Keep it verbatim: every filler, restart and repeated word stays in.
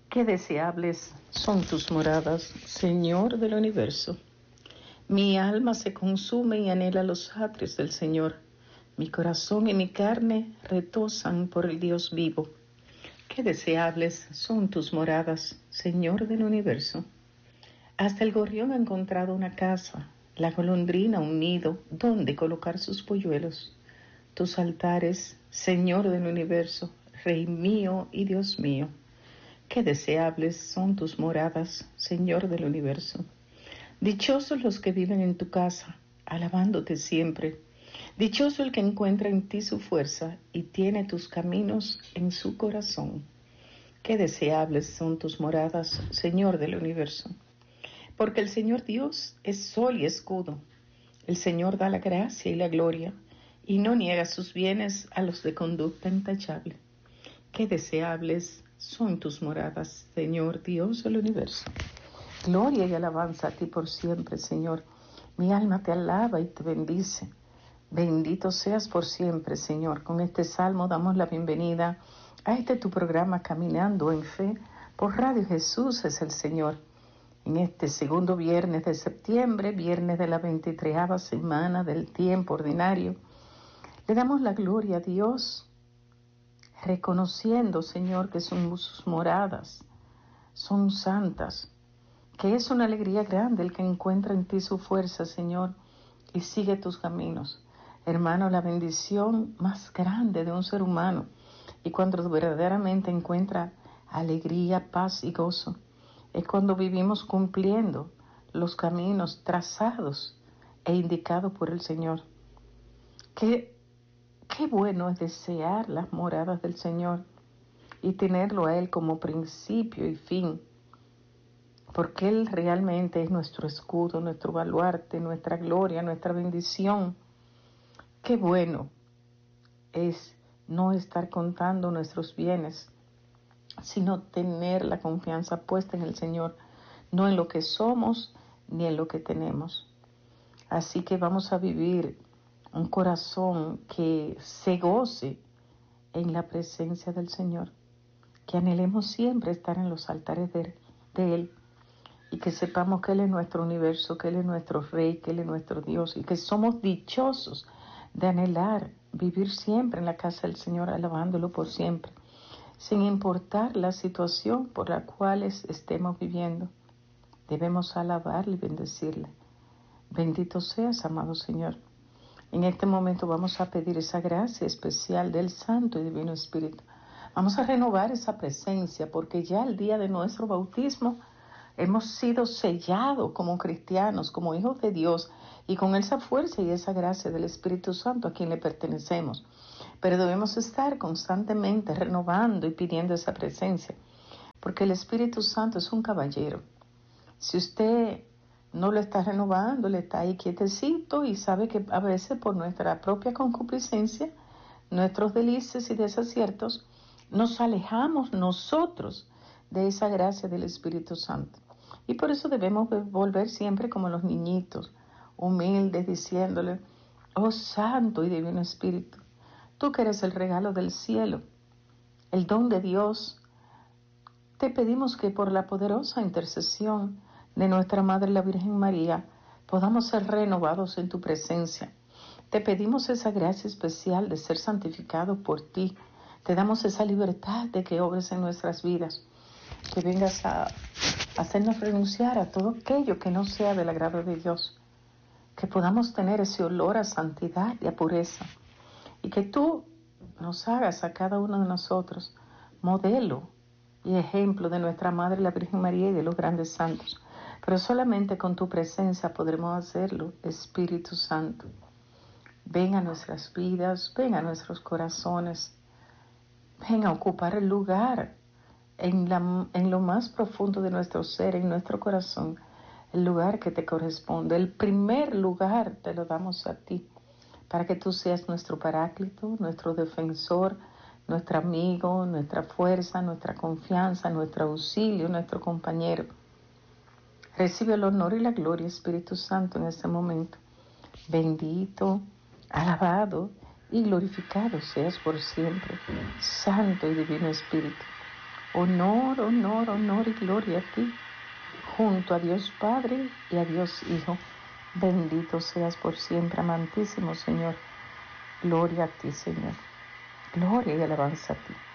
Qué deseables son tus moradas, Señor del universo. Mi alma se consume y anhela los atrios del Señor. Mi corazón y mi carne retosan por el Dios vivo. Qué deseables son tus moradas, Señor del universo. Hasta el gorrión ha encontrado una casa, la golondrina un nido donde colocar sus polluelos. Tus altares, Señor del universo, Rey mío y Dios mío. Qué deseables son tus moradas, Señor del universo. Dichosos los que viven en tu casa, alabándote siempre. Dichoso el que encuentra en ti su fuerza y tiene tus caminos en su corazón. Qué deseables son tus moradas, Señor del universo. Porque el Señor Dios es sol y escudo. El Señor da la gracia y la gloria, y no niega sus bienes a los de conducta intachable. Qué deseables son tus moradas, Señor Dios del universo. Gloria y alabanza a ti por siempre, Señor. Mi alma te alaba y te bendice. Bendito seas por siempre, Señor. Con este salmo damos la bienvenida a este tu programa Caminando en Fe por Radio Jesús es el Señor. En este segundo viernes de septiembre, viernes de la veintitrésava semana del tiempo ordinario, le damos la gloria a Dios, reconociendo, Señor, que son sus moradas, son santas, que es una alegría grande el que encuentra en ti su fuerza, Señor, y sigue tus caminos. Hermano, la bendición más grande de un ser humano, y cuando verdaderamente encuentra alegría, paz y gozo, es cuando vivimos cumpliendo los caminos trazados e indicados por el Señor. Qué, qué bueno es desear las moradas del Señor y tenerlo a Él como principio y fin, porque Él realmente es nuestro escudo, nuestro baluarte, nuestra gloria, nuestra bendición. Qué bueno es no estar contando nuestros bienes, sino tener la confianza puesta en el Señor, no en lo que somos ni en lo que tenemos. Así que vamos a vivir un corazón que se goce en la presencia del Señor, que anhelemos siempre estar en los altares de, de Él, y que sepamos que Él es nuestro universo, que Él es nuestro Rey, que Él es nuestro Dios, y que somos dichosos de anhelar vivir siempre en la casa del Señor, alabándolo por siempre, sin importar la situación por la cual estemos viviendo. Debemos alabarle y bendecirle. Bendito seas, amado Señor. En este momento vamos a pedir esa gracia especial del Santo y Divino Espíritu. Vamos a renovar esa presencia, porque ya el día de nuestro bautismo hemos sido sellados como cristianos, como hijos de Dios, y con esa fuerza y esa gracia del Espíritu Santo a quien le pertenecemos. Pero debemos estar constantemente renovando y pidiendo esa presencia, porque el Espíritu Santo es un caballero. Si usted no lo está renovando, le está ahí quietecito y sabe que a veces por nuestra propia concupiscencia, nuestros delicias y desaciertos, nos alejamos nosotros de esa gracia del Espíritu Santo. Y por eso debemos volver siempre como los niñitos, humildes, diciéndole: oh Santo y Divino Espíritu, tú que eres el regalo del cielo, el don de Dios, te pedimos que por la poderosa intercesión de nuestra Madre la Virgen María podamos ser renovados en tu presencia. Te pedimos esa gracia especial de ser santificados por ti. Te damos esa libertad de que obres en nuestras vidas, que vengas a hacernos renunciar a todo aquello que no sea del agrado de Dios, que podamos tener ese olor a santidad y a pureza, y que tú nos hagas a cada uno de nosotros modelo y ejemplo de nuestra Madre la Virgen María y de los grandes santos. Pero solamente con tu presencia podremos hacerlo, Espíritu Santo. Ven a nuestras vidas, ven a nuestros corazones, ven a ocupar el lugar en, la, en lo más profundo de nuestro ser, en nuestro corazón, el lugar que te corresponde. El primer lugar te lo damos a ti, para que tú seas nuestro paráclito, nuestro defensor, nuestro amigo, nuestra fuerza, nuestra confianza, nuestro auxilio, nuestro compañero. Recibe el honor y la gloria, Espíritu Santo, en este momento. Bendito, alabado y glorificado seas por siempre, Santo y Divino Espíritu. Honor, honor, honor y gloria a ti, junto a Dios Padre y a Dios Hijo. Bendito seas por siempre, amantísimo Señor. Gloria a ti, Señor. Gloria y alabanza a ti.